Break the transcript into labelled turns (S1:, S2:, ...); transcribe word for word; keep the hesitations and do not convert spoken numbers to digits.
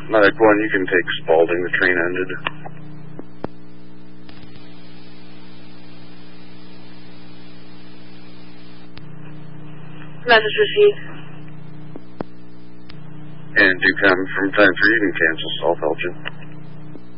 S1: Medic one, you can take Spalding, the train ended.
S2: Message received.
S1: And do come from time three, you can cancel South Elgin.